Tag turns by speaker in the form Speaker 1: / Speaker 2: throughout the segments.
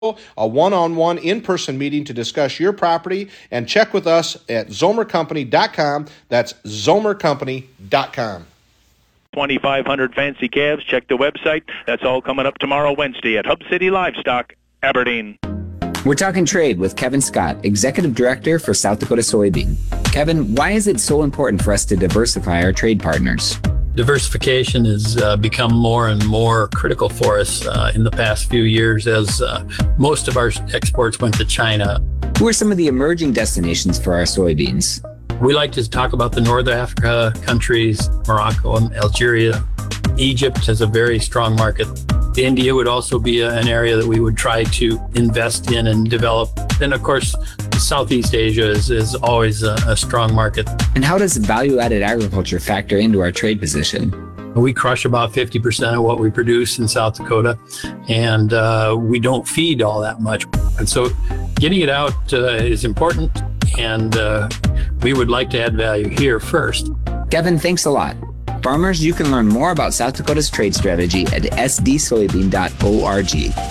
Speaker 1: a one-on-one in-person meeting to discuss your property, and check with us at zomercompany.com. That's zomercompany.com.
Speaker 2: 2,500 fancy calves. Check the website. That's all coming up tomorrow, Wednesday, at Hub City Livestock, Aberdeen.
Speaker 3: We're talking trade with Kevin Scott, Executive Director for South Dakota Soybean. Kevin, why is it so important for us to diversify our trade partners?
Speaker 4: Diversification has become more and more critical for us in the past few years as most of our exports went to China.
Speaker 3: Who are some of the emerging destinations for our soybeans?
Speaker 4: We like to talk about the North Africa countries, Morocco and Algeria. Egypt has a very strong market. India would also be an area that we would try to invest in and develop. And of course, Southeast Asia is always a strong market.
Speaker 3: And how does value-added agriculture factor into our trade position?
Speaker 4: We crush about 50% of what we produce in South Dakota, and we don't feed all that much. And so getting it out is important, and we would like to add value here first.
Speaker 3: Kevin, thanks a lot. Farmers, you can learn more about South Dakota's trade strategy at sdsoybean.org.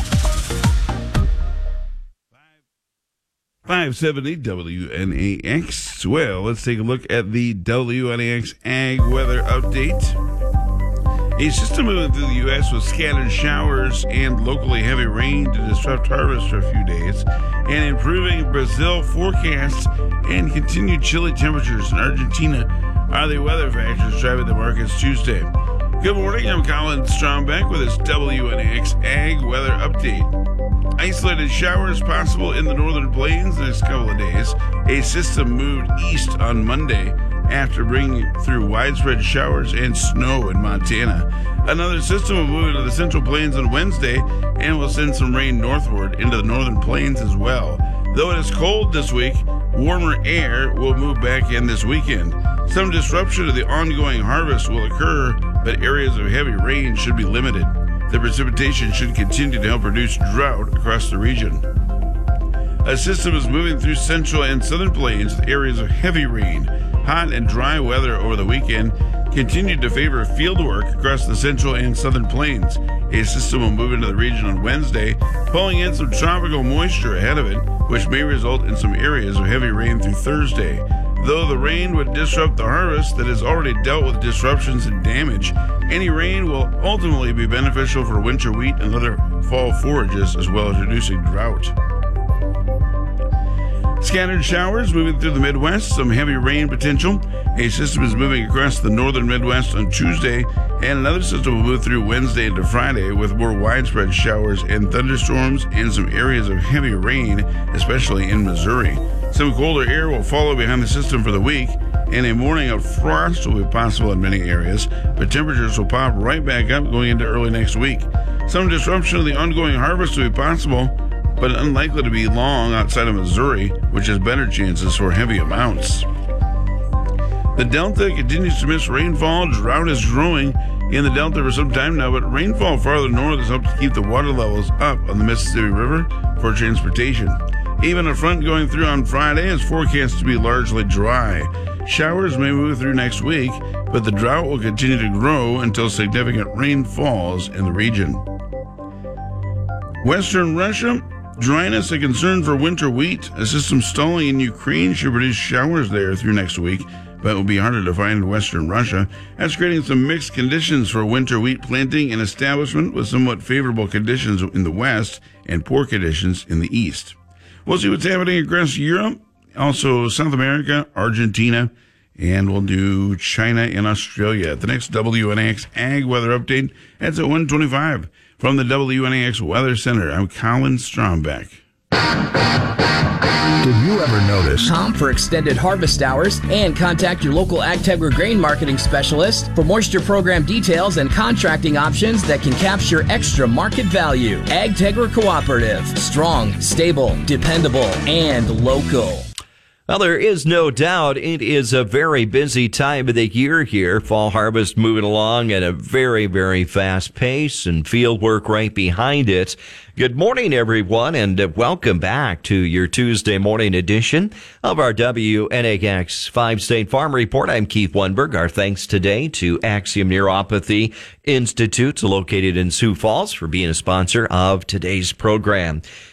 Speaker 5: 570 WNAX. Well, let's take a look at the WNAX Ag Weather Update. A system moving through the U.S. with scattered showers and locally heavy rain to disrupt harvest for a few days, and improving Brazil forecasts and continued chilly temperatures in Argentina are the weather factors driving the markets Tuesday. Good morning, I'm Colin Strombeck with this WNAX Ag Weather Update. Isolated showers possible in the northern plains the next couple of days. A system moved east on Monday after bringing through widespread showers and snow in Montana. Another system will move into the central plains on Wednesday and will send some rain northward into the northern plains as well. Though it is cold this week, warmer air will move back in this weekend. Some disruption of the ongoing harvest will occur, but areas of heavy rain should be limited. The precipitation should continue to help reduce drought across the region. A system is moving through central and southern plains with areas of heavy rain. Hot and dry weather over the weekend continued to favor field work across the central and southern plains. A system will move into the region on Wednesday, pulling in some tropical moisture ahead of it, which may result in some areas of heavy rain through Thursday. Though the rain would disrupt the harvest that has already dealt with disruptions and damage, any rain will ultimately be beneficial for winter wheat and other fall forages, as well as reducing drought. Scattered showers moving through the Midwest, some heavy rain potential. A system is moving across the northern Midwest on Tuesday, and another system will move through Wednesday into Friday with more widespread showers and thunderstorms and some areas of heavy rain, especially in Missouri. Some colder air will follow behind the system for the week, and a morning of frost will be possible in many areas, but temperatures will pop right back up going into early next week. Some disruption of the ongoing harvest will be possible, but unlikely to be long outside of Missouri, which has better chances for heavy amounts. The Delta continues to miss rainfall. Drought is growing in the Delta for some time now, but rainfall farther north has helped to keep the water levels up on the Mississippi River for transportation. Even a front going through on Friday is forecast to be largely dry. Showers may move through next week, but the drought will continue to grow until significant rain falls in the region. Western Russia, dryness a concern for winter wheat. A system stalling in Ukraine should produce showers there through next week, but it will be harder to find in Western Russia. That's creating some mixed conditions for winter wheat planting and establishment, with somewhat favorable conditions in the west and poor conditions in the east. We'll see what's happening across Europe, also South America, Argentina, and we'll do China and Australia. The next WNAX Ag Weather Update, that's at 1:25. From the WNAX Weather Center, I'm Colin Strombeck.
Speaker 6: Did you ever notice?
Speaker 7: Com for extended harvest hours, and contact your local AgTegra grain marketing specialist for moisture program details and contracting options that can capture extra market value. AgTegra Cooperative. Strong, stable, dependable, and local.
Speaker 8: Well, there is no doubt it is a very busy time of the year here. Fall harvest moving along at a very, very fast pace, and field work right behind it. Good morning, everyone, and welcome back to your Tuesday morning edition of our WNAX 5-State Farm Report. I'm Keith Wunberg. Our thanks today to Axiom Neuropathy Institute, located in Sioux Falls, for being a sponsor of today's program.